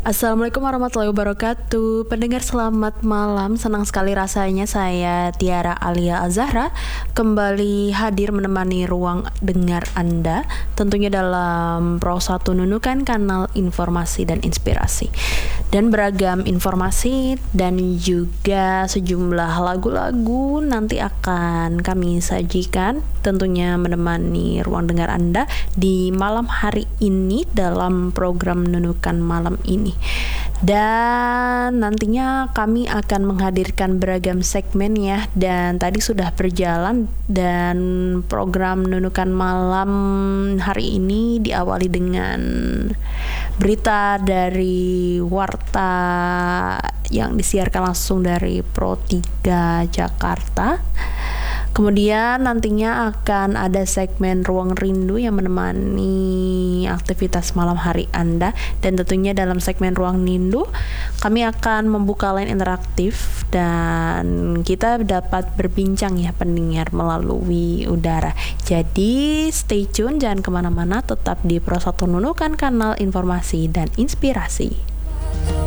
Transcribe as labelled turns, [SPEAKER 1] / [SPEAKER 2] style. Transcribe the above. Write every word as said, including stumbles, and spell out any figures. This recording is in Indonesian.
[SPEAKER 1] Assalamualaikum warahmatullahi wabarakatuh. Pendengar selamat malam. Senang sekali rasanya saya Tiara Alia Azahra kembali hadir menemani ruang dengar Anda, tentunya dalam Pro satu Nunukan, kanal informasi dan inspirasi. Dan beragam informasi dan juga sejumlah lagu-lagu nanti akan kami sajikan, tentunya menemani ruang dengar Anda di malam hari ini dalam program Nunukan malam ini. Dan nantinya kami akan menghadirkan beragam segmen ya. Dan tadi sudah berjalan, dan program Nunukan malam hari ini diawali dengan berita dari Warta yang disiarkan langsung dari Pro tiga Jakarta. Kemudian nantinya akan ada segmen Ruang Rindu yang menemani aktivitas malam hari Anda. Dan tentunya dalam segmen Ruang Rindu kami akan membuka line interaktif dan kita dapat berbincang ya pendengar melalui udara. Jadi stay tune, jangan kemana-mana, tetap di Pro satu Nunukan, kanal informasi dan inspirasi.